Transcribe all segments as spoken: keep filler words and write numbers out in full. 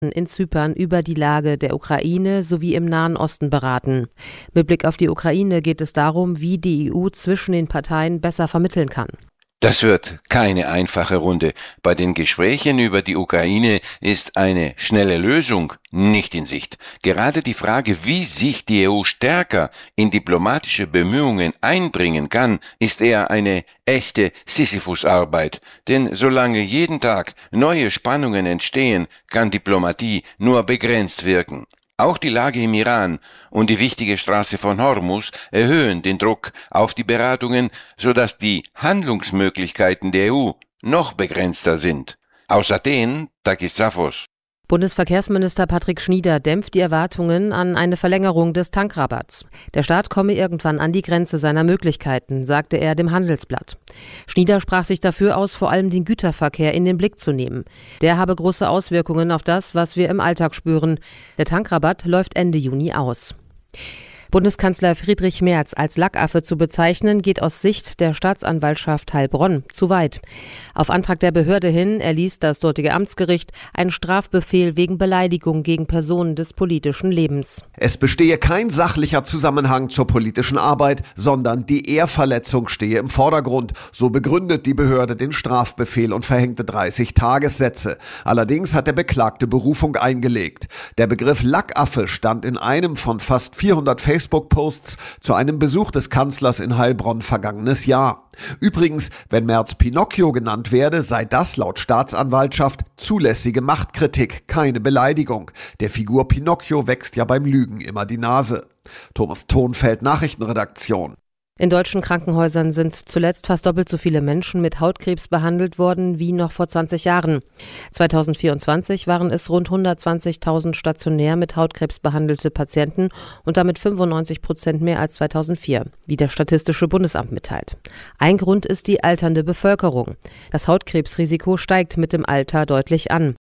in Zypern über die Lage der Ukraine sowie im Nahen Osten beraten. Mit Blick auf die Ukraine geht es darum, wie die E U zwischen den Parteien besser vermitteln kann. Das wird keine einfache Runde. Bei den Gesprächen über die Ukraine ist eine schnelle Lösung nicht in Sicht. Gerade die Frage, wie sich die E U stärker in diplomatische Bemühungen einbringen kann, ist eher eine echte Sisyphus-Arbeit. Denn solange jeden Tag neue Spannungen entstehen, kann Diplomatie nur begrenzt wirken. Auch die Lage im Iran und die wichtige Straße von Hormuz erhöhen den Druck auf die Beratungen, sodass die Handlungsmöglichkeiten der E U noch begrenzter sind. Aus Athen, Takis Safos. Bundesverkehrsminister Patrick Schnieder dämpft die Erwartungen an eine Verlängerung des Tankrabatts. Der Staat komme irgendwann an die Grenze seiner Möglichkeiten, sagte er dem Handelsblatt. Schnieder sprach sich dafür aus, vor allem den Güterverkehr in den Blick zu nehmen. Der habe große Auswirkungen auf das, was wir im Alltag spüren. Der Tankrabatt läuft Ende Juni aus. Bundeskanzler Friedrich Merz als Lackaffe zu bezeichnen, geht aus Sicht der Staatsanwaltschaft Heilbronn zu weit. Auf Antrag der Behörde hin erließ das dortige Amtsgericht einen Strafbefehl wegen Beleidigung gegen Personen des politischen Lebens. Es bestehe kein sachlicher Zusammenhang zur politischen Arbeit, sondern die Ehrverletzung stehe im Vordergrund. So begründet die Behörde den Strafbefehl und verhängte dreißig Tagessätze. Allerdings hat der Beklagte Berufung eingelegt. Der Begriff Lackaffe stand in einem von fast vierhundert Facebook-Posts zu einem Besuch des Kanzlers in Heilbronn vergangenes Jahr. Übrigens, wenn Merz Pinocchio genannt werde, sei das laut Staatsanwaltschaft zulässige Machtkritik, keine Beleidigung. Der Figur Pinocchio wächst ja beim Lügen immer die Nase. Thomas Thonfeld, Nachrichtenredaktion. In deutschen Krankenhäusern sind zuletzt fast doppelt so viele Menschen mit Hautkrebs behandelt worden wie noch vor zwanzig Jahren. zweitausendvierundzwanzig waren es rund hundertzwanzigtausend stationär mit Hautkrebs behandelte Patienten und damit fünfundneunzig Prozent mehr als zweitausendvier, wie das Statistische Bundesamt mitteilt. Ein Grund ist die alternde Bevölkerung. Das Hautkrebsrisiko steigt mit dem Alter deutlich an.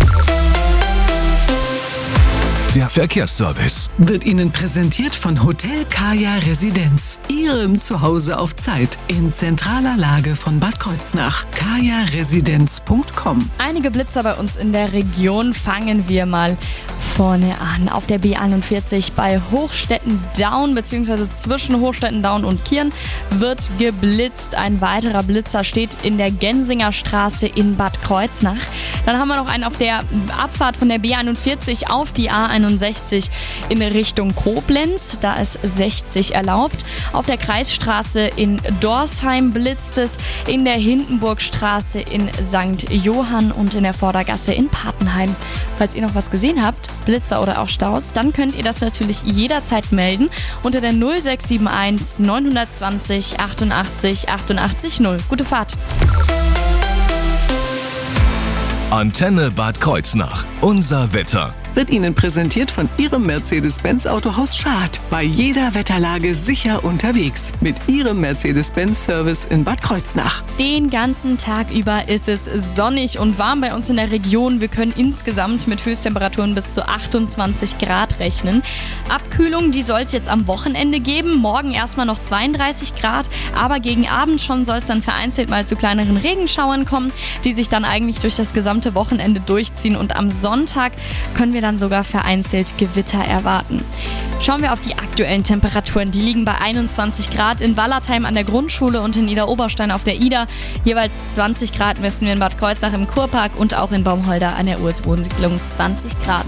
Der Verkehrsservice wird Ihnen präsentiert von Hotel Kaya Residenz. Ihrem Zuhause auf Zeit in zentraler Lage von Bad Kreuznach. kaya residenz punkt com. Einige Blitzer bei uns in der Region. Fangen wir mal vorne an. Auf der B einundvierzig bei Hochstetten-Daun bzw. zwischen Hochstetten-Daun und Kirn wird geblitzt. Ein weiterer Blitzer steht in der Gensinger Straße in Bad Kreuznach. Dann haben wir noch einen auf der Abfahrt von der B einundvierzig auf die A einundsechzig in Richtung Koblenz. Da ist sechzig erlaubt. Auf der Kreisstraße in Dorsheim blitzt es, in der Hindenburgstraße in Sankt Johann und in der Vordergasse in Papenheim. Falls ihr noch was gesehen habt, Blitzer oder auch Staus, dann könnt ihr das natürlich jederzeit melden unter der null sechs sieben eins neun zwei null achtundachtzig achtundachtzig null. Gute Fahrt! Antenne Bad Kreuznach. Unser Wetter wird Ihnen präsentiert von Ihrem Mercedes-Benz Autohaus Schad. Bei jeder Wetterlage sicher unterwegs mit Ihrem Mercedes-Benz-Service in Bad Kreuznach. Den ganzen Tag über ist es sonnig und warm bei uns in der Region. Wir können insgesamt mit Höchsttemperaturen bis zu achtundzwanzig Grad rechnen. Abkühlung, die soll es jetzt am Wochenende geben. Morgen erstmal noch zweiunddreißig Grad, aber gegen Abend schon soll es dann vereinzelt mal zu kleineren Regenschauern kommen, die sich dann eigentlich durch das gesamte Wochenende durchziehen. Und am Sonntag können wir dann sogar vereinzelt Gewitter erwarten. Schauen wir auf die aktuellen Temperaturen. Die liegen bei einundzwanzig Grad in Wallertheim an der Grundschule und in Idar-Oberstein auf der Ida. Jeweils zwanzig Grad messen wir in Bad Kreuznach im Kurpark und auch in Baumholder an der U S-Wohnsiedlung zwanzig Grad.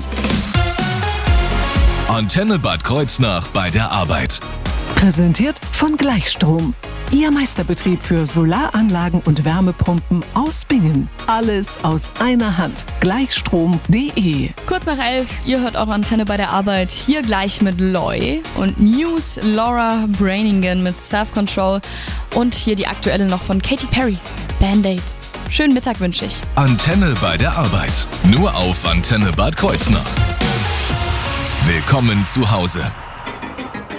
Antenne Bad Kreuznach bei der Arbeit. Präsentiert von Gleichstrom. Ihr Meisterbetrieb für Solaranlagen und Wärmepumpen aus Bingen. Alles aus einer Hand. Gleichstrom punkt de. Kurz nach elf, ihr hört eure Antenne bei der Arbeit. Hier gleich mit Loy und News, Laura Brainingen mit Self-Control und hier die aktuelle noch von Katy Perry. Band-Aids. Schönen Mittag wünsche ich. Antenne bei der Arbeit. Nur auf Antenne Bad Kreuznach. Willkommen zu Hause.